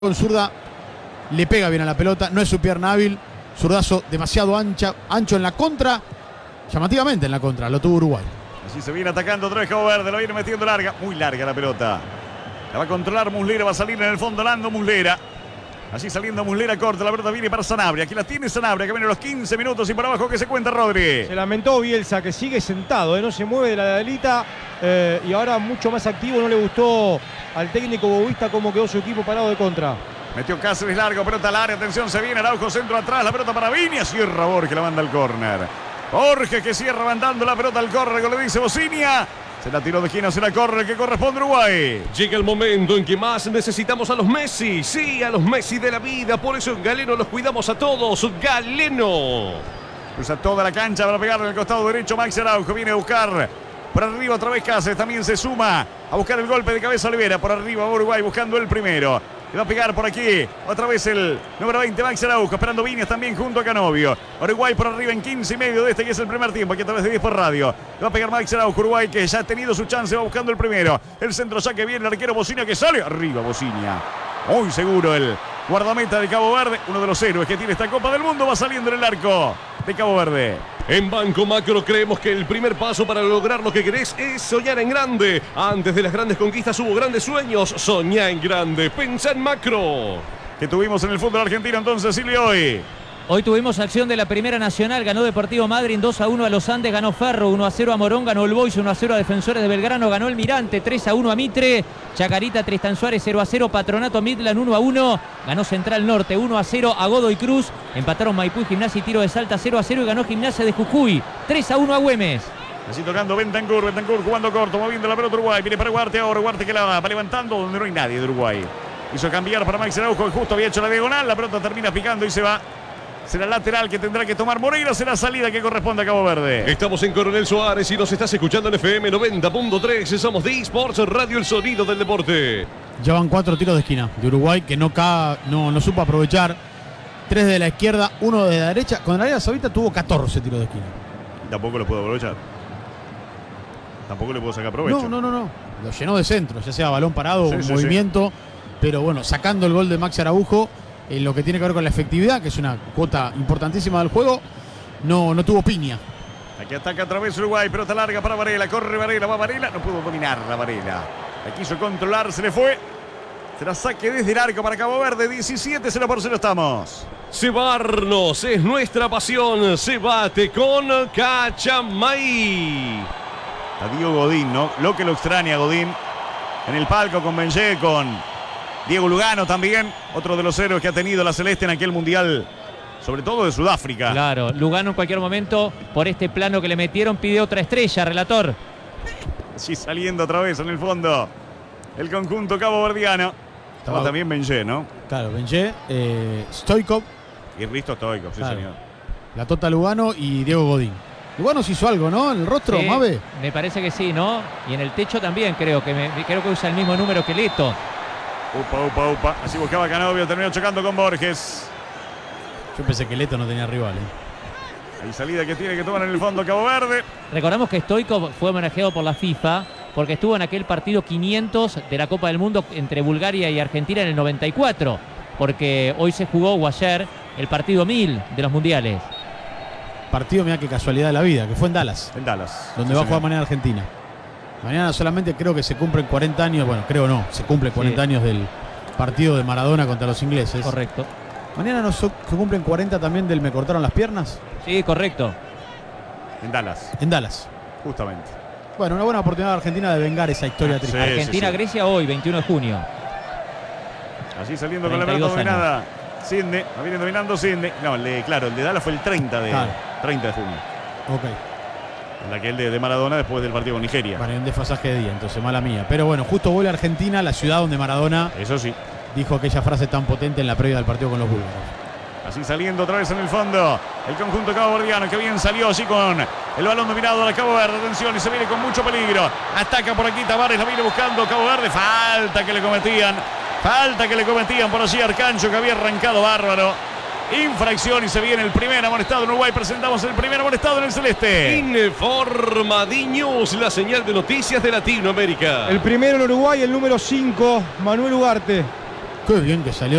con zurda, le pega bien a la pelota, no es su pierna hábil, zurdazo demasiado ancho en la contra, llamativamente en la contra, lo tuvo Uruguay. Así se viene atacando otra vez Cabo Verde, lo viene metiendo larga, muy larga la pelota. La va a controlar Muslera, va a salir en el fondo Lando Muslera. Así saliendo Muslera corta, la pelota viene para Sanabria. Aquí la tiene Sanabria, que viene a los 15 minutos y por abajo que se cuenta Rodri. Se lamentó Bielsa, que sigue sentado, no se mueve de la delita y ahora mucho más activo. No le gustó al técnico bobista cómo quedó su equipo parado de contra. Metió Cáceres largo, pelota al área, atención, se viene Araujo, centro atrás, la pelota para Viña, cierra Borges, la manda al córner. Borges que cierra mandando la pelota al córner, le dice Bocinia. Se la tiró de esquina, se la corre, que corresponde a Uruguay. Llega el momento en que más necesitamos a los Messi. Sí, a los Messi de la vida. Por eso en Galeno los cuidamos a todos. Galeno. Usa toda la cancha para pegarle al costado derecho. Max Araujo viene a buscar por arriba otra vez Cáceres. También se suma a buscar el golpe de cabeza Olivera. Por arriba Uruguay buscando el primero. Le va a pegar por aquí. Otra vez el número 20, Max Araujo. Esperando Viñas también junto a Canovio. Uruguay por arriba en 15 y medio de este que es el primer tiempo. Aquí a través de 10 por radio. Le va a pegar Max Araujo. Uruguay que ya ha tenido su chance. Va buscando el primero. El centro saque viene el arquero Bocinia que sale. Arriba Bocinia. Muy seguro el guardameta de Cabo Verde. Uno de los héroes que tiene esta Copa del Mundo. Va saliendo en el arco de Cabo Verde. En Banco Macro creemos que el primer paso para lograr lo que querés es soñar en grande. Antes de las grandes conquistas hubo grandes sueños. Soñá en grande. Pensá en macro. Que tuvimos en el fútbol argentino entonces, Silvio, hoy. Hoy tuvimos acción de la Primera Nacional, ganó Deportivo Madryn 2-1 a los Andes, ganó Ferro 1-0 a Morón, ganó el Boys 1-0 a Defensores de Belgrano, ganó el Mirante 3-1 a Mitre, Chacarita Tristan Suárez 0-0, Patronato Midland 1-1, ganó Central Norte 1-0 a Godoy Cruz, empataron Maipú y Gimnasia y Tiro de Salta 0-0 y ganó Gimnasia de Jujuy 3-1 a Güemes. Así tocando Bentancur jugando corto, moviendo la pelota Uruguay, viene para Huarte ahora, Huarte que la va levantando donde no hay nadie de Uruguay. Hizo cambiar para Max Araujo, que justo había hecho la diagonal, la pelota termina picando y se va. Será lateral que tendrá que tomar Moreira, será salida que corresponde a Cabo Verde. Estamos en Coronel Suárez y nos estás escuchando en FM 90.3. Somos de eSports Radio, el sonido del deporte. Ya van 4 tiros de esquina de Uruguay que no supo aprovechar. 3 de la izquierda, 1 de la derecha. Con el área Saudita tuvo 14 tiros de esquina. Tampoco lo puedo aprovechar. Tampoco le puedo sacar provecho. No. Lo llenó de centro, ya sea balón parado o movimiento. Sí. Pero bueno, sacando el gol de Max Araujo, en lo que tiene que ver con la efectividad, que es una cuota importantísima del juego, no tuvo piña. Aquí ataca otra vez Uruguay, pelota larga para Varela, corre Varela, va Varela, no pudo dominar la Varela. La quiso controlar, se le fue. Será saque desde el arco para Cabo Verde, 17-0 estamos. Cebarnos es nuestra pasión, se bate con Cachamay. Está Diego Godín, ¿no? Lo que lo extraña Godín en el palco con Benché, con Diego Lugano también, otro de los héroes que ha tenido la Celeste en aquel mundial, sobre todo de Sudáfrica. Claro, Lugano en cualquier momento, por este plano que le metieron, pide otra estrella, relator. Sí, saliendo otra vez en el fondo el conjunto caboverdiano. Estaba también Benché, ¿no? Claro, Benché, Stoikov. Y Risto Stoikov, sí, señor. La Tota Lugano y Diego Godín. Lugano se hizo algo, ¿no? En el rostro, sí, Mabe. Me parece que sí, ¿no? Y en el techo también creo que usa el mismo número que Leto. Upa. Así buscaba Canovio, terminó chocando con Borges. Yo pensé que Leto no tenía rival, Hay salida que tiene que tomar en el fondo Cabo Verde. Recordamos que Stoikov fue homenajeado por la FIFA porque estuvo en aquel partido 500 de la Copa del Mundo entre Bulgaria y Argentina en el 94. Porque hoy se jugó, o ayer, el partido 1000 de los mundiales. Partido, mira qué casualidad de la vida, que fue en Dallas. En Dallas. Donde va a jugar mañana Argentina. Mañana solamente creo que se cumplen 40 años, bueno, creo no, se cumplen 40 años del partido de Maradona contra los ingleses. Correcto. Mañana no se cumplen 40 también del Me cortaron las piernas. Sí, correcto. En Dallas. En Dallas. Justamente. Bueno, una buena oportunidad de Argentina de vengar esa historia triste. Sí, Argentina-Grecia hoy, 21 de junio. Así saliendo con la pelota dominada. Sidney, la viene dominando Sidney. No, el de Dallas fue el 30 de junio. Ok. La que el de Maradona después del partido con Nigeria. Vale, un desfasaje de día, entonces mala mía. Pero bueno, justo vuelve a Argentina, la ciudad donde Maradona, eso sí, dijo aquella frase tan potente en la previa del partido con los búlgaros. Así saliendo otra vez en el fondo el conjunto caboverdiano, que bien salió así con el balón dominado a la Cabo Verde. Atención, y se viene con mucho peligro. Ataca por aquí Tavares, la viene buscando Cabo Verde. Falta que le cometían por allí Arcancho, que había arrancado bárbaro. Infracción y se viene el primer amonestado en Uruguay. Presentamos el primer amonestado en el celeste. Informadiños, la señal de noticias de Latinoamérica. El primero en Uruguay, el número 5, Manuel Ugarte. Qué bien que salió